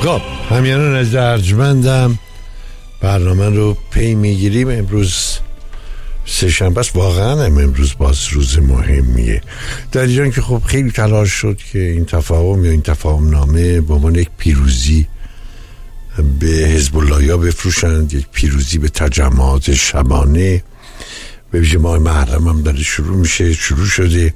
خب همیانان از ارجمندم، برنامه رو پی میگیریم. امروز سه‌شنبه است، واقعا امروز باز روز مهمیه در ایران که خب خیلی تلاش شد که این تفاهم یا این تفاهم نامه به عنوان یک پیروزی به حزب الله‌ها بفروشند، یک پیروزی به تجمعات شبانه. به ویژه ماه محرم هم داره شروع شده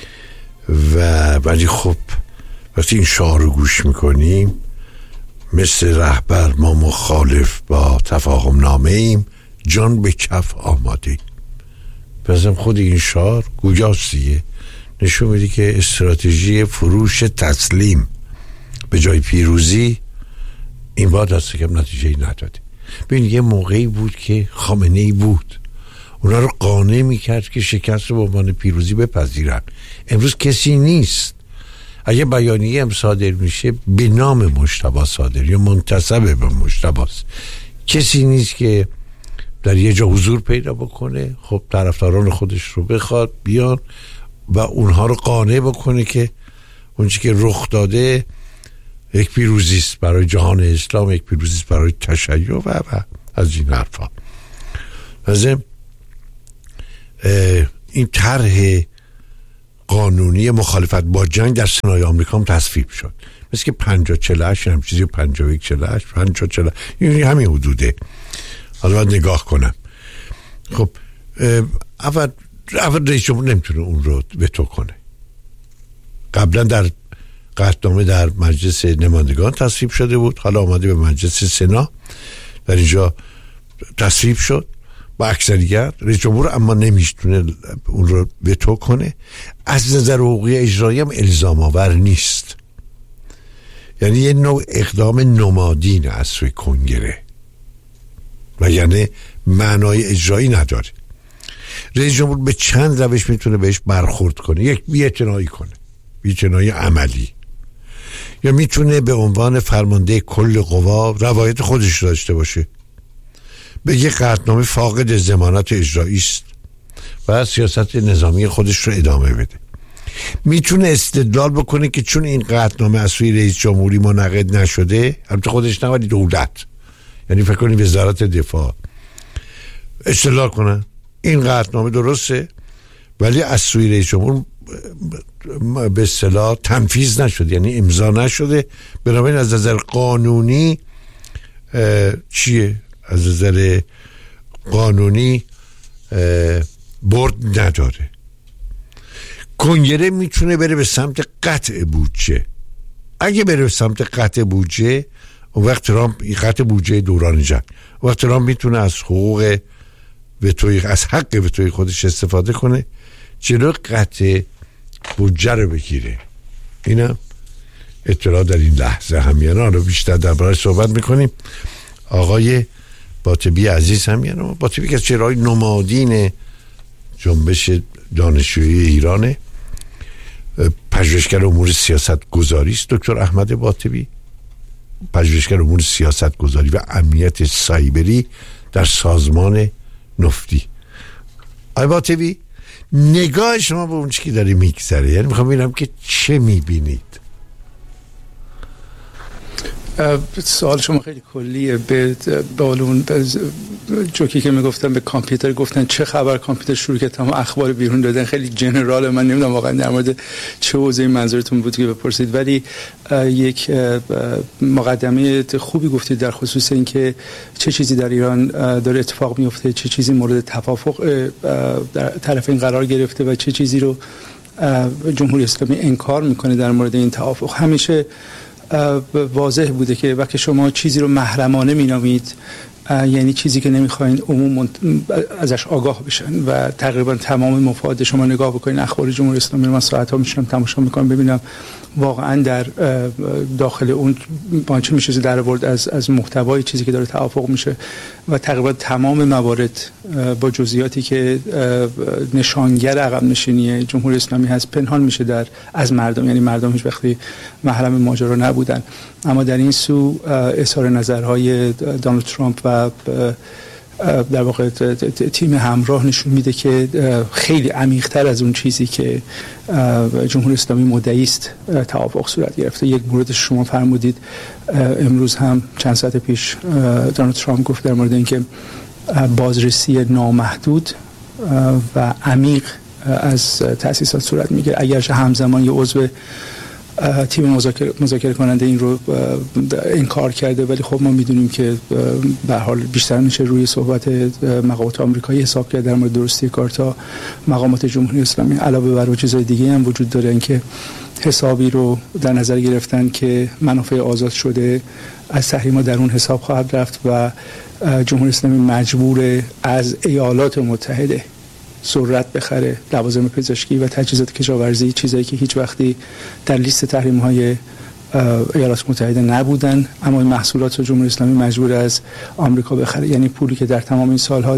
ولی خب وقتی این شعار رو گوش میکنیم مثل رهبر ما مخالف با تفاهم نامه ایم، جان به کف آماده. بازم خود این شعار گویاست دیگه، نشون میده که استراتژی فروش تسلیم به جای پیروزی این بار دست کم نتیجه نداده. ببین یه موقعی بود که خامنه‌ای بود اونا رو قانع میکرد که شکست رو به عنوان پیروزی بپذیرن. امروز کسی نیست. اگه بیانیه هم صادر میشه به نام مجتبی صادر یا منتسب به مجتبی است، کسی نیست که در یه جا حضور پیدا بکنه، خب طرفداران خودش رو بخواد بیان و اونها رو قانع بکنه که اون چیزی که رخ داده یک پیروزی است برای جهان اسلام، یک پیروزی است برای تشیع و از این حرفا. لازم این طرح قانونی مخالفت با جنگ در سنای آمریکا هم تصویب شد، مثل که 50-48 هم چیزی 51-48 50-40 یعنی همین حدوده. حالا باید نگاه کنم. خب اول رئیس جمهور نمیتونه اون رو وتو کنه. قبلا در قطعنامه در مجلس نمایندگان تصویب شده بود، حالا آمده به مجلس سنا، در اینجا تصویب شد با اکثریت. رئیس جمهور اما نمیتونه اون رو وتو کنه. از نظر حقوقی اجرایی هم الزام آور نیست، یعنی یه نوع اقدام نمادین از سوی کنگره و یعنی معنای اجرایی نداره. رئیس جمهور به چند روش میتونه بهش برخورد کنه. یک، بی‌اعتنایی کنه، بی‌اعتنایی عملی، یا میتونه به عنوان فرمانده کل قوا روایت خودش داشته باشه، بگه قطعنامه فاقد ضمانت اجرایی است و سیاست نظامی خودش رو ادامه بده. میتونه استدلال بکنه که چون این قطعنامه از سوی رئیس جمهوری منعقد نشده، البته خودش نه ولی دولت، یعنی فکر کنید وزارت دفاع استدلال کنه این قطعنامه درسته ولی از سوی رئیس جمهور به اصطلاح تنفیذ نشده، یعنی امضا نشده، بنابراین از نظر قانونی چیه؟ از نظر قانونی برد نداره. کنگره میتونه بره به سمت قطع بودجه. اگه بره به سمت قطع بودجه، اون وقت ترامپ قطع بودجه دوران جنگ، اون وقت ترامپ میتونه از حقوق وتوی، از حق وتوی خودش استفاده کنه، جلو قطع بودجه رو بگیره. اینم اطلاع در این لحظه همیانا رو بیشتر درباره‌اش صحبت میکنیم. آقای باطبی عزیز همیانا، باطبی که چهره‌های نمادین جنبش دانشجویی ایرانه، پژوهشگر امور سیاست گذاری است. دکتر احمد باطبی پژوهشگر امور سیاست گذاری و امنیت سایبری در سازمان نفتی. آقای باطبی، نگاه شما به اون چی که داره میگذره، یعنی میخوام ببینم که چه میبینید. سوال شما خیلی کلیه. به بالون جوکی که میگفتن به کامپیوتر گفتن چه خبر، کامپیوتر شروع کرد تمام اخبار بیرون دادن. خیلی جنرال، من نمیدونم واقعا در مورد چه حوزه‌ای منظورتون بود که بپرسید، ولی یک مقدمه خوبی گفتید در خصوص اینکه چه چیزی در ایران داره اتفاق میفته، چه چیزی مورد توافق در طرفین قرار گرفته و چه چیزی رو جمهوری اسلامی انکار میکنه در مورد این توافق. همیشه واضح بوده که وقتی شما چیزی رو محرمانه مینامید، یعنی چیزی که نمیخواین عموم ازش آگاه بشن و تقریبا تمام مفاد شما نگاه بکنین اخبار جمهوری اسلامی رو من ساعت‌ها میشم تماشا میکنم ببینم واقعا در داخل اون چه میشه در آورد از محتوای چیزی که داره توافق میشه و تقریبا تمام موارد با جزئیاتی که نشانگر عقب نشینی جمهوری اسلامی هست پنهان میشه از مردم، یعنی مردم هیچ وقتی محرم ماجرا نبودن. اما در این سو اظهار نظرهای دونالد ترامپ و در واقع تیم همراه نشون میده که خیلی عمیق‌تر از اون چیزی که جمهوری اسلامی مدعی است توافق صورت گرفته. یک مورد شما فرمودید امروز هم چند ساعت پیش دونالد ترامپ گفت در مورد اینکه بازرسی نامحدود و عمیق از تأسیسات صورت میگیره. اگرچه همزمان یه عضو تیم مذاکره کننده این رو انکار کرده، ولی خب ما میدونیم که به هر حال بیشتر میشه روی صحبت مقامات آمریکایی حساب کرد در مورد درستی کار تا مقامات جمهوری اسلامی. علاوه بر چیزهای دیگه هم وجود داره، اینکه حسابی رو در نظر گرفتن که منافع آزاد شده از تحریم‌ها در اون حساب خواهد رفت و جمهوری اسلامی مجبور از ایالات متحده ذرت بخره، لوازم پزشکی و تجهیزات کشاورزی، چیزایی که هیچ وقتی در لیست تحریم‌های ایالات متحده نبودن، اما این محصولات رو جمهوری اسلامی مجبور از آمریکا بخره. یعنی پولی که در تمام این سالها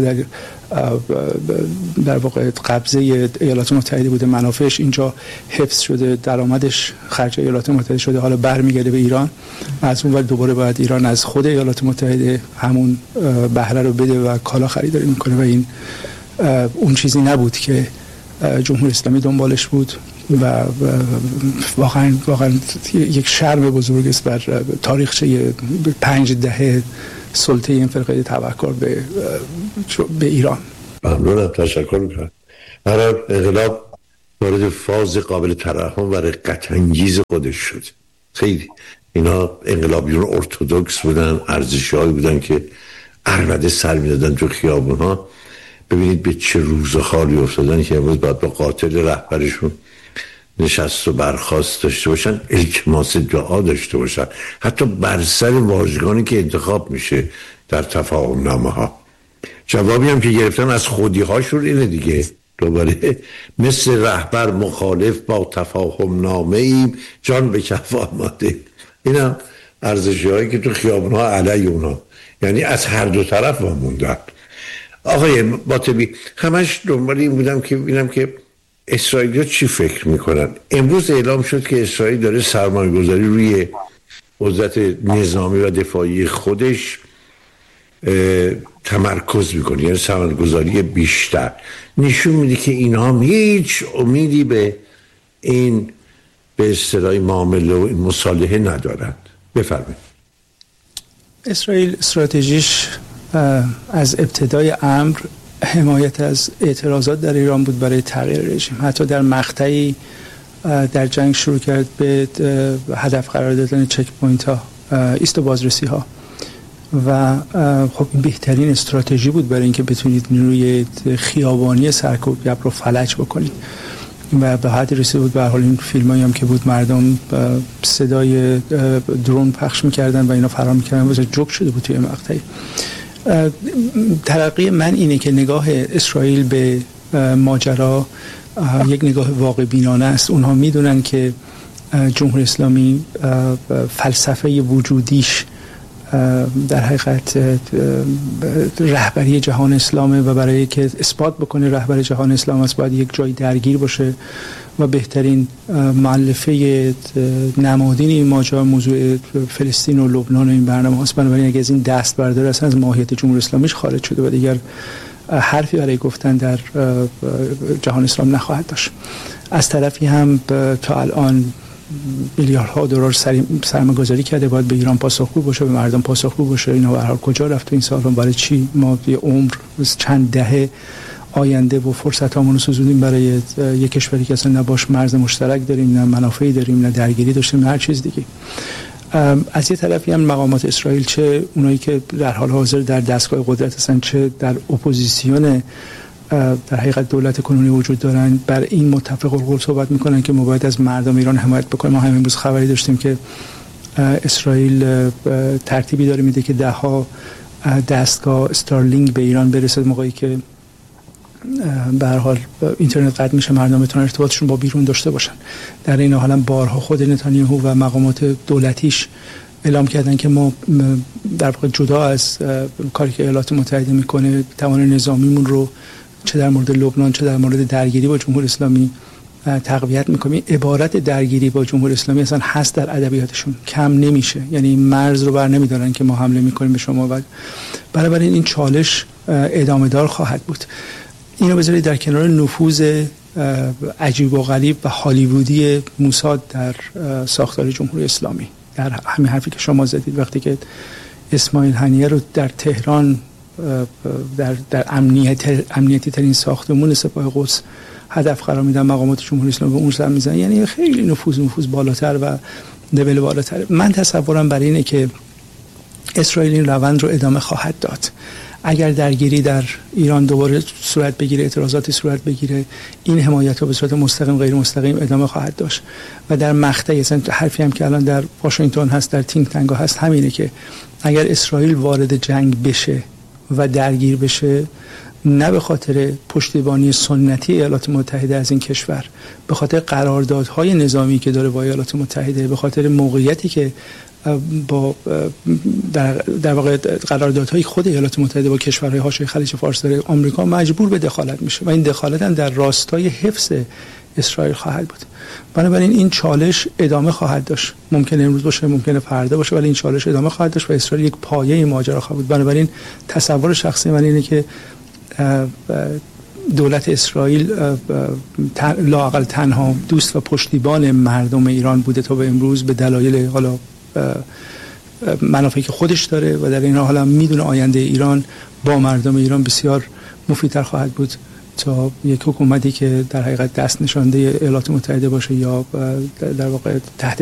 در واقع قبضه ایالات متحده بوده، منافعش اینجا حفظ شده، درآمدش خرج ایالات متحده شده، حالا برمیگرده به ایران. از اون ور دوباره باید ایران از خود ایالات متحده همون بهره رو بده و کالا خریداری میکنه و این اون چیزی نبود که جمهوری اسلامی دنبالش بود و واقعا یک شرم بزرگ است بر تاریخچه 5 دهه سلطه این فرقه تبهکار به ایران. ممنونم، تشکر میکنم. برای انقلاب وارد فاز قابل ترحم و رقت انگیز خودش شد. خیلی اینا انقلابیون ارتدوکس بودن، ارزش‌هایی بودن که عربده سر میدادن تو خیابون‌ها. ببینید به چه روزخواری افتادن که امروز باید با قاتل رهبرشون نشست و برخاست داشته باشن، التماس دعا داشته باشن، حتی بر سر واژگانی که انتخاب میشه در تفاهم نامه ها. جوابی هم که گرفتن از خودی هاشون اینه دیگه، دوباره مثل رهبر مخالف با تفاهم نامه ایم، جان به کف آماده. این هم ارزشی هایی که تو خیابون ها علیه اونا، یعنی از هر دو طرف موندن. آقای باطبی، همش دنبال این بودم که ببینم که اسرائیلی‌ها چی فکر میکنن. امروز اعلام شد که اسرائیل داره سرمایه‌گذاری روی قدرت نظامی و دفاعی خودش تمرکز میکنه، یعنی سرمایه‌گذاری بیشتر. نشون میده که اینها هیچ امیدی به این به اصطلاح معامله و این مصالحه ندارند. بفرمایید. اسرائیل استراتژیش از ابتدای امر حمایت از اعتراضات در ایران بود برای تغییر رژیم. حتی در مقطعی در جنگ شروع کرد به هدف قرار دادن چک پوینت ها، ایست و بازرسی ها، و خب این بهترین استراتژی بود برای اینکه بتونید نیروی خیابانی سرکوب رو فلج بکنید و به حد رسیده بود. به هر حال این فیلمایی هم که بود مردم صدای درون پخش می‌کردن و اینا فرار می‌کردن و جوک شده بود توی مقطعی. ترقی من اینه که نگاه اسرائیل به ماجرا یک نگاه واقع بینانه است. اونها میدونن که جمهوری اسلامی فلسفه وجودیش در حقیقت رهبری جهان اسلامه و برای که اثبات بکنه رهبر جهان اسلام است باید یک جای درگیر باشه و بهترین مؤلفه نمادین این ماجرا موضوع فلسطین و لبنان و این برنامه هست. بنابراین اگه از این دست برداره اصلا از ماهیت جمهوری اسلامیش خارج شده و دیگر حرفی برای گفتن در جهان اسلام نخواهد داشت. از طرفی هم تا الان میلیاردها دلار سرمایه‌گذاری کرده، باید به ایران پاسخگو باشه، به مردم پاسخگو باشه. اینا به هر حال کجا رفت این سالها؟ برای چی ما یه عمر چند دهه آینده و فرصتامون رو سوزوندیم برای یک کشوری که اصلا نه باش مرز مشترک داریم، نه منافعی داریم، نه درگیری داشتیم، نه هر چیز دیگه. از یه طرفی هم مقامات اسرائیل، چه اونایی که در حال حاضر در دستگاه قدرت هستن چه در اپوزیسیون در حقیقت دولت کنونی وجود دارن، بر این متفق القول صحبت میکنن که ما باید از مردم ایران حمایت بکنیم. ما همین امروز خبری داشتیم که اسرائیل ترتیبی داره میده که 10 دستگاه استارلینک به ایران برسه، موقعی که به هر حال اینترنت قطع میشه، مردم بتونن ارتباطشون با بیرون داشته باشن. در این حال هم بارها خود نتانیاهو و مقامات دولتیش اعلام کردن که ما در واقع جدا از کاری که ایالات متحده میکنه توان نظامیمون رو چه در مورد لبنان چه در مورد درگیری با جمهوری اسلامی تقویت میکنیم. عبارت درگیری با جمهوری اسلامی اصلا هست در ادبیاتشون، کم نمیشه، یعنی مرز رو بر نمیدارن که ما حمله میکنیم به شما. و بنابراین این چالش ادامه دار خواهد بود. اینو بذارید در کنار نفوذ عجیب و غریب و هالیوودی موساد در ساختار جمهوری اسلامی. در همین حرفی که شما زدید، وقتی که اسماعیل هنیه رو در تهران در امنیتی ترین ساختمون سپاه قدس هدف قرار میدن، مقامات جمهوری اسلامی به اون سر میزنن، یعنی خیلی نفوذ بالاتر و لول بالاتر. من تصورم برای اینه که اسرائیل این روند رو ادامه خواهد داد. اگر درگیری در ایران دوباره صورت بگیره، اعتراضاتی صورت بگیره، این حمایت رو به صورت مستقیم غیر مستقیم ادامه خواهد داشت. و در مقطع مثلا حرفی هم که الان در واشنگتن هست، در تینک تنگ هست، همینه که اگر اسرائیل وارد جنگ بشه و درگیر بشه، نه به خاطر پشتیبانی سنتی ایالات متحده از این کشور، به خاطر قراردادهای نظامی که داره با ایالات متحده، به خاطر موقعیتی که با در واقع قراردادهای خود ایالات متحده با کشورهای حاشیه خلیج فارس داره، آمریکا مجبور به دخالت میشه و این دخالت هم در راستای حفظ اسرائیل خواهد بود. بنابراین این چالش ادامه خواهد داشت. ممکنه امروز باشه، ممکنه فردا باشه، ولی این چالش ادامه خواهد داشت و اسرائیل یک پایه ماجرا خواهد بود. بنابراین تصور شخصی من اینه که دولت اسرائیل لااقل تنها دوست و پشتیبان مردم ایران بوده تا به امروز، به دلایل حالا منافعی که خودش داره و در این حال هم میدونه آینده ایران با مردم ایران بسیار مفیدتر خواهد بود تا یک حکومتی که در حقیقت دست نشانده ایالات متحده باشه یا در واقع تحت